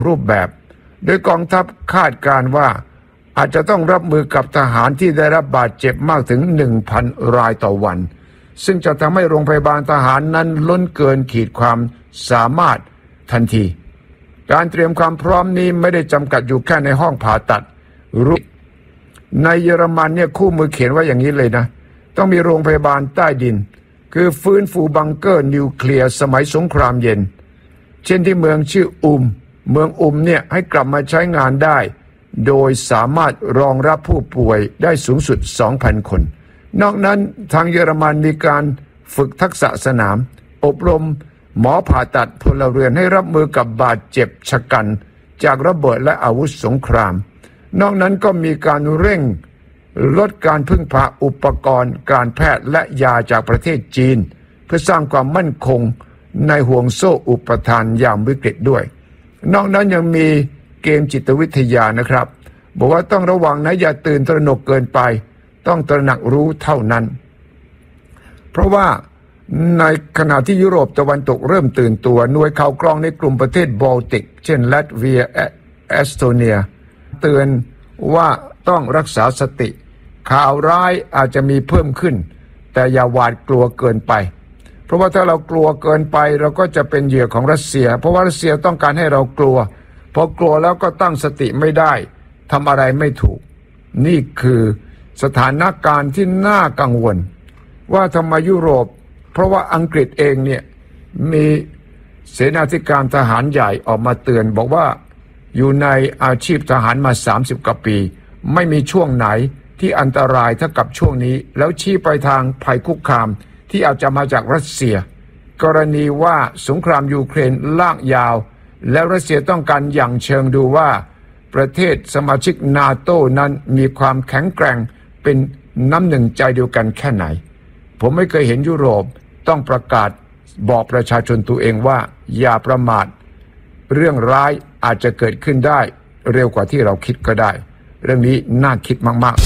รูปแบบโดยกองทัพคาดการว่าอาจจะต้องรับมือกับทหารที่ได้รับบาดเจ็บมากถึง 1,000 รายต่อวันซึ่งจะทำให้โรงพยาบาลทหารนั้นล้นเกินขีดความสามารถทันทีการเตรียมความพร้อมนี้ไม่ได้จำกัดอยู่แค่ในห้องผ่าตัดในเยอรมันเนี่ยคู่มือเขียนไว้อย่างนี้เลยนะต้องมีโรงพยาบาลใต้ดินคือฟื้นฟูบังเกอร์นิวเคลียร์สมัยสงครามเย็นเช่นที่เมืองชื่อเมืองเนี่ยให้กลับมาใช้งานได้โดยสามารถรองรับผู้ป่วยได้สูงสุด 2,000 คนนอกนั้นทางเยอรมันมีการฝึกทักษะสนามอบรมหมอผ่าตัดพลเรือนให้รับมือกับบาดเจ็บชะกันจากระเบิดและอาวุธสงครามนอกนั้นก็มีการเร่งลดการพึ่งพาอุปกรณ์การแพทย์และยาจากประเทศจีนเพื่อสร้างความมั่นคงในห่วงโซ่อุปทานยามวิกฤตด้วยนอกนั้นยังมีเกมจิตวิทยานะครับบอกว่าต้องระวังนะอย่าตื่นตระหนกเกินไปต้องตระหนักรู้เท่านั้นเพราะว่าในขณะที่ยุโรปตะวันตกเริ่มตื่นตัวหน่วยข่าวกรองในกลุ่มประเทศบอลติกเช่นลัตเวียเอสโตเนียเตือนว่าต้องรักษาสติข่าวร้ายอาจจะมีเพิ่มขึ้นแต่อย่าหวาดกลัวเกินไปเพราะว่าถ้าเรากลัวเกินไปเราก็จะเป็นเหยื่อของรัสเซียเพราะว่ารัสเซียต้องการให้เรากลัวพอกลัวแล้วก็ตั้งสติไม่ได้ทำอะไรไม่ถูกนี่คือสถานการณ์ที่น่ากังวลว่าทำไมยุโรปเพราะว่าอังกฤษเองเนี่ยมีเสนาธิการทหารใหญ่ออกมาเตือนบอกว่าอยู่ในอาชีพทหารมา30 กว่าปีไม่มีช่วงไหนที่อันตรายเท่ากับช่วงนี้แล้วชี้ไปทางภัยคุกคามที่อาจจะมาจากรัสเซียกรณีว่าสงครามยูเครนลากยาวและรัสเซียต้องการอย่างเชิงดูว่าประเทศสมาชิกนาโต้นั้นมีความแข็งแกร่งเป็นน้ำหนึ่งใจเดียวกันแค่ไหนผมไม่เคยเห็นยุโรปต้องประกาศบอกประชาชนตัวเองว่าอย่าประมาทเรื่องร้ายอาจจะเกิดขึ้นได้เร็วกว่าที่เราคิดก็ได้เรื่องนี้น่าคิดมาก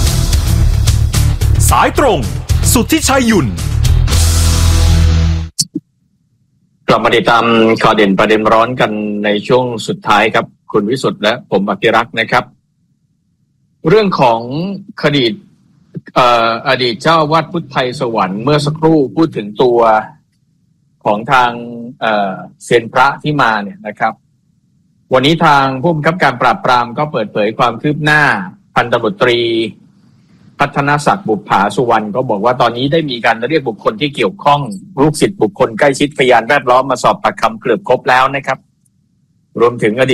ๆสายตรงสุทธิชัยหยุ่นกลับมาติดตามข่าวเด่นประเด็นร้อนกันในช่วงสุดท้ายครับคุณวิสุทธิ์และผมอภิรักษ์นะครับเรื่องของคดีอดีตเจ้าอาวาสพุทธไทยสวรรค์เมื่อสักครู่พูดถึงตัวของทางเซียนพระที่มาเนี่ยนะครับวันนี้ทางผู้บังคับการปราบปรามก็เปิดเผยความคืบหน้าพันตำรวจตรีพัฒนศักดิ์บุปผาสุวรรณก็บอกว่าตอนนี้ได้มีการเรียกบุคคลที่เกี่ยวข้องลูกศิษย์บุคคลใกล้ชิดพยานแวดล้อมมาสอบปากคำเกือบครบแล้วนะครับรวมถึงอดีต